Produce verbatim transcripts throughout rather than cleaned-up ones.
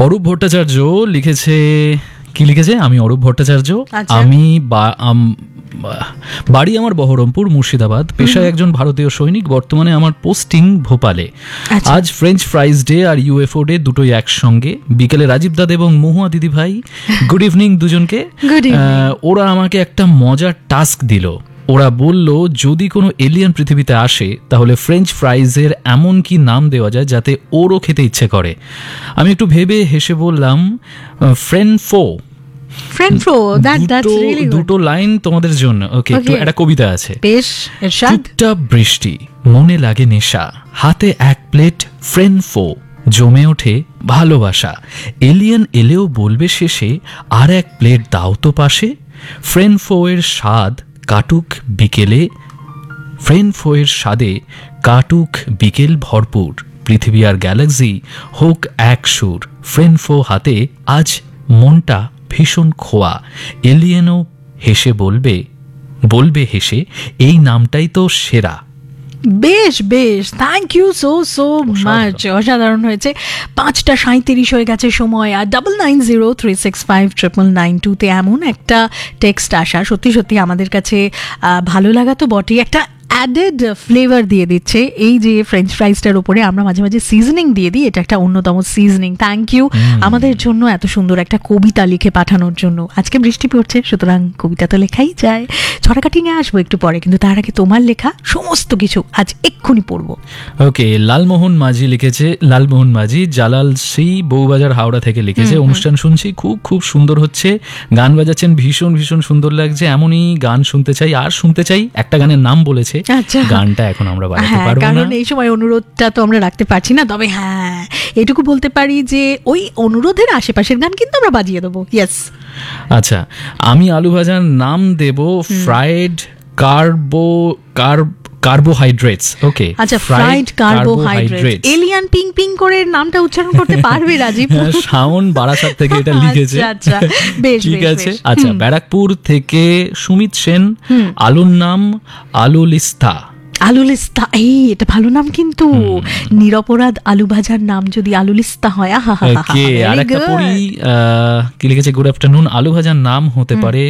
অরূপ ভট্টাচার্য লিখেছে, কি লিখেছে? আমি অরূপ ভট্টাচার্য, আচ্ছা। আমি বা- আম- বা- বাড়ি আমার বহরমপুর, মুর্শিদাবাদ, পেশায় একজন ভারতীয় সৈনিক, বর্তমানে আমার পোস্টিং ভোপালে। আচ্ছা। আজ ফ্রেঞ্চ ফ্রাইজ ডে আর ইউএফও ডে দুটোই একসঙ্গে। বিকেলে রাজীব দাদ এবং মহুয়া দিদি ভাই, গুড ইভিনিং দুজনকে। Good evening. আহ, ওরা আমাকে একটা মজার টাস্ক দিল। ওরা বলল যদি কোনো এলিয়ান পৃথিবীতে আসে তাহলে ফ্রেঞ্চ ফ্রাইজের এমন কি নাম দেওয়া যায় যাতে ওরও খেতে ইচ্ছে করে। আমি একটু ভেবে হেসে বললাম ফ্রেন্ড ফো। ফ্রেন্ড ফ্রো, দ্যাট দ্যাটস দুটো- রিয়েলি গুড। দুটো লাইন তোমাদের জন্য। ওকে, Okay. একটা কবিতা আছে। বেশ, এরশাদ। চুপচাপ বৃষ্টি, মনে লাগে নেশা, হাতে এক প্লেট ফ্রেন্ড ফো, জমে ওঠে ভালোবাসা। এলিয়ান এলেও বলবে শেষে আর এক প্লেট দাও তো পাশে। ফ্রেন্ড ফো এর স্বাদ কাটুক বিকেলে, ফ্রেন্ড ফো এর স্বাদে কাটুক বিকেল ভরপুর। পৃথিবী আর গ্যালাক্সি হোক এক সুর। ফ্রেন্ড ফো হাতে আজ মনটা ভীষণ খোয়া। এলিয়েনও হেসে বলবে বলবে হেসে এই নামটাই তো সেরা। বেশ বেশ, thank you so so much, অসাধারণ হয়েছে। পাঁচটা সাঁত্রিশ হয়ে গেছে সময়, আর double nine zero three six five triple nine টুতে এমন একটা টেক্সট আসা সত্যি সত্যি আমাদের কাছে আহ, ভালো লাগা তো বটেই, একটা অ্যাডেড ফ্লেভার দিয়ে দিচ্ছে। এই যে ফ্রেঞ্চ ফ্রাইজটার উপরে আমরা মাঝে মাঝে সিজনিং দিয়ে দিই, এটা একটা অন্যতম সিজনিং। থ্যাংক ইউ আমাদের জন্য এত সুন্দর একটা কবিতা লিখে পাঠানোর জন্য। আজকে বৃষ্টি পড়ছে, সুতরাং কবিতা তো লেখাই যায়। ছড়াকাটিংয়ে আসবো একটু পরে, কিন্তু তার আগে তোমার লেখা সমস্ত কিছু আজ এক্ষুনি পড়বো। ওকে, লালমোহন মাঝি লিখেছে, লালমোহন মাঝি জালাল শ্রী বউবাজার হাওড়া থেকে লিখেছে, অনুষ্ঠান শুনছি, খুব খুব সুন্দর হচ্ছে, গান বাজাচ্ছেন ভীষণ ভীষণ সুন্দর লাগছে, এমনই গান শুনতে চাই আর শুনতে চাই। একটা গানের নাম বলেছে, আচ্ছা। গানটা এখন আমরা বাজাতে হ্যাঁ, পারবো না, কারণ এই সময় অনুরোধটা তো আমরা রাখতে পারছি না। তবে হ্যাঁ, এটুকু বলতে পারি যে ওই অনুরোধের আশেপাশের গান কিন্তু আমরা বাজিয়ে দেবো। ইয়েস। আচ্ছা, আমি আলু ভাজার নাম দেব ফ্রাইড কার্বো কার্ব কার্বোহাইড্রেটস। ওকে, আচ্ছা, fried carbohydrate. Alien ping ping করে নামটা উচ্চারণ করতে পারবে রাজীব? শাওন বারাসাত থেকে এটা লিখেছে। আচ্ছা, আচ্ছা, বেশ ঠিক বেশ, আছে। বেশ। আচ্ছা, ব্যারাকপুর থেকে সুমিত সেন, আলুর নাম আলুলিস্তা। আলুলিস্তা, এই এটা ভালো নাম কিন্তু। নিরপরাধ আলু ভাজার নাম যদি আলুলিস্তা হয়, আহা হা হা। ওকে, আর একটা পড়ি, আহ, কি লিখেছে, গুড আফটারনুন, আলু ভাজার নাম হতে পারে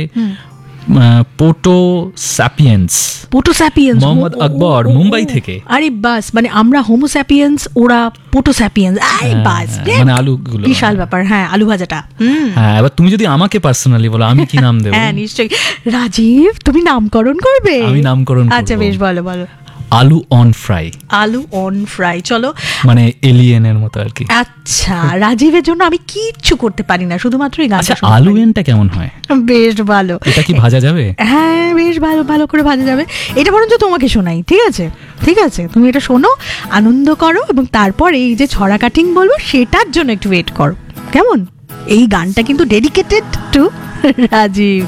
পোটো স্যাপিয়েন্স। পোটো স্যাপিয়েন্স, মোহাম্মদ আকবর, মুম্বাই থেকে। আরে বাস, মানে আমরা হোমো স্যাপিয়েন্স, ওরা পোটো স্যাপিয়েন্স। আই বাস, মানে আলুগুলো। বিশাল ব্যাপার। হ্যাঁ, আলু ভাজাটা। হুম। হ্যাঁ, এবার তুমি যদি আমাকে পার্সোনালি বলো আমি কি নাম দেবো? হ্যাঁ, নিশ্চয়ই। রাজীব, তুমি নামকরণ করবে? আমি নামকরণ করব। আচ্ছা, বেশ, বলো বলো। আলু অন ফ্রাই। আলু অন ফ্রাই, চলো। মানে এলিয়েনের মতো আর কি। আচ্ছা, রাজীবের জন্য আমি কিচ্ছু করতে পারি না, শুধুমাত্র এই গানটা আচ্ছা, শুনতে আলু পারি। এনটা কেমন হয়? বেশ ভালো। এটা কি ভাজা যাবে? হ্যাঁ, বেশ ভালো, ভালো করে ভাজা যাবে। এটা বরঞ্চ তোমাকে শোনাই, ঠিক আছে? ঠিক আছে, তুমি এটা শোনো, আনন্দ করো, এবং তারপর এই যে ছড়া কাটিং বলবো সেটার জন্য একটু ওয়েট করো, কেমন? এই গানটা কিন্তু ডেডিকেটেড টু রাজীব।